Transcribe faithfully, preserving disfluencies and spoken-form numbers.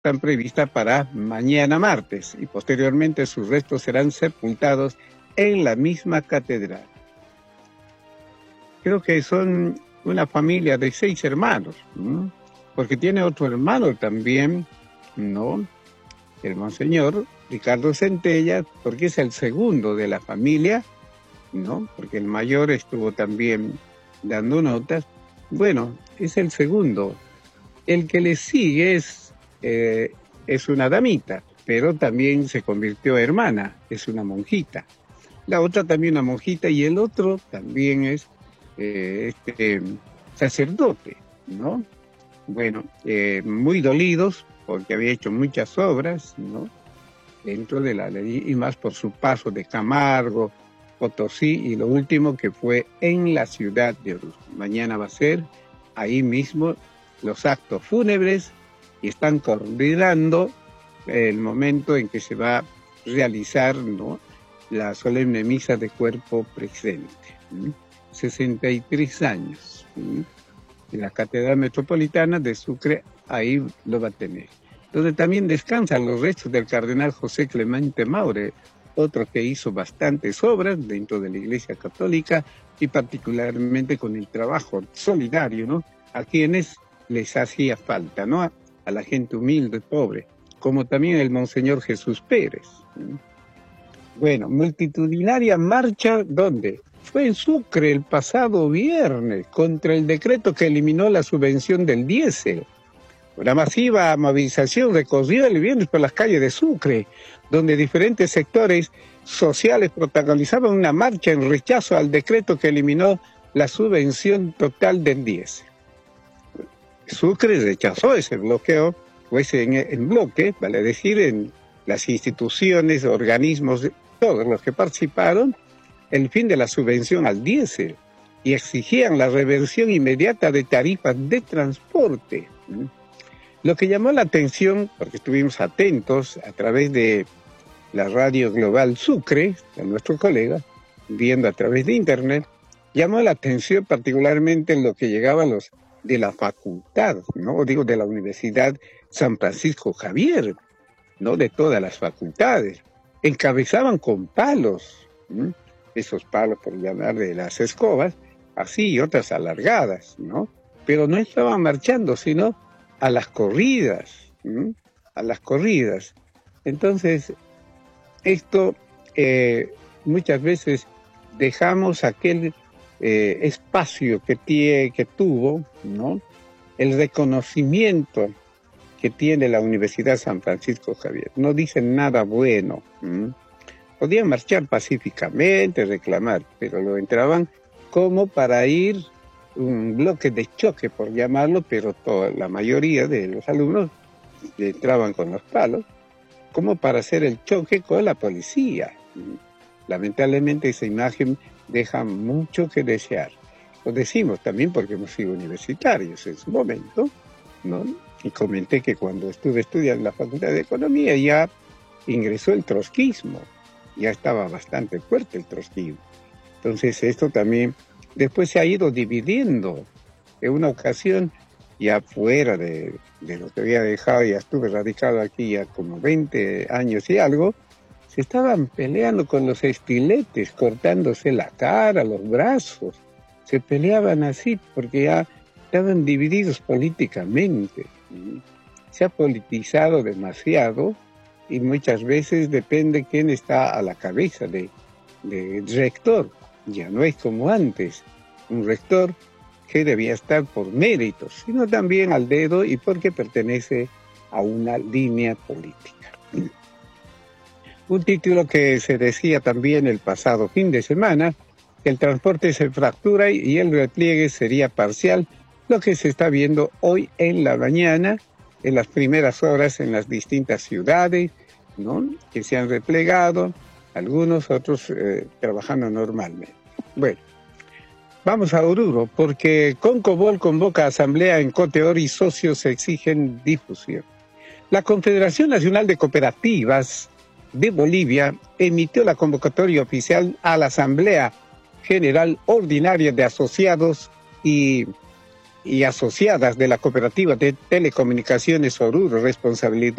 están previstas para mañana martes y posteriormente sus restos serán sepultados en la misma catedral. Creo que son una familia de seis hermanos, ¿no? Porque tiene otro hermano también, ¿no? El monseñor Ricardo Centella, porque es el segundo de la familia, ¿no? Porque el mayor estuvo también dando notas. Bueno, es el segundo. El que le sigue es, eh, es una damita, pero también se convirtió en hermana, es una monjita. La otra también una monjita y el otro también es eh, este, sacerdote, ¿no? Bueno, eh, muy dolidos porque había hecho muchas obras, ¿no? Dentro de la ley y más por su paso de Camargo, Potosí y lo último que fue en la ciudad de Oruro. Mañana va a ser ahí mismo los actos fúnebres y están coordinando el momento en que se va a realizar, ¿no?, la solemne misa de cuerpo presente. ¿sí? sesenta y tres años. ¿sí? En la Catedral Metropolitana de Sucre, ahí lo va a tener. Donde también descansan los restos del cardenal José Clemente Maure, otro que hizo bastantes obras dentro de la Iglesia Católica y particularmente con el trabajo solidario, ¿no?, a quienes les hacía falta, ¿no?, a, a la gente humilde, pobre, como también el Monseñor Jesús Pérez. ¿sí? Bueno, multitudinaria marcha, ¿dónde? Fue en Sucre el pasado viernes contra el decreto que eliminó la subvención del diésel. Una masiva movilización recorrió el viernes por las calles de Sucre, donde diferentes sectores sociales protagonizaban una marcha en rechazo al decreto que eliminó la subvención total del diésel. Sucre rechazó ese bloqueo, pues en, en bloque, vale decir, en las instituciones, organismos, todos los que participaron, el fin de la subvención al diésel y exigían la reversión inmediata de tarifas de transporte. Lo que llamó la atención, porque estuvimos atentos a través de la radio global Sucre, de nuestro colega, viendo a través de internet, llamó la atención particularmente en lo que llegaba a los de la facultad, ¿no? Digo, de la Universidad San Francisco Javier, ¿no? De todas las facultades. Encabezaban con palos, ¿no? Esos palos, por llamar de las escobas, así y otras alargadas, ¿no? Pero no estaban marchando, sino a las corridas, ¿sí? a las corridas. Entonces, esto eh, muchas veces dejamos aquel eh, espacio que, tiene, que tuvo, ¿no?, el reconocimiento que tiene la Universidad San Francisco Javier. No dicen nada bueno. ¿sí? Podían marchar pacíficamente, reclamar, pero lo entraban como para ir un bloque de choque, por llamarlo, pero toda, la mayoría de los alumnos entraban con los palos, como para hacer el choque con la policía. Lamentablemente esa imagen deja mucho que desear. Lo decimos también porque hemos sido universitarios en su momento, ¿no? Y comenté que cuando estuve estudiando en la Facultad de Economía ya ingresó el trotskismo, ya estaba bastante fuerte el trotskismo. Entonces esto también después se ha ido dividiendo. En una ocasión, ya fuera de, de lo que había dejado, ya estuve radicado aquí ya como veinte años y algo, se estaban peleando con los estiletes, cortándose la cara, los brazos. Se peleaban así porque ya estaban divididos políticamente. Se ha politizado demasiado y muchas veces depende quién está a la cabeza de, de rector. Ya no es como antes, un rector que debía estar por méritos, sino también al dedo y porque pertenece a una línea política. Un título que se decía también el pasado fin de semana, que el transporte se fractura y el repliegue sería parcial, lo que se está viendo hoy en la mañana, en las primeras horas en las distintas ciudades, ¿no?, que se han replegado, algunos otros eh, trabajando normalmente. Bueno, vamos a Oruro, porque Concobol convoca asamblea en Coteor y socios exigen difusión. La Confederación Nacional de Cooperativas de Bolivia emitió la convocatoria oficial a la Asamblea General Ordinaria de Asociados y y asociadas de la Cooperativa de Telecomunicaciones Oruro, responsabilidad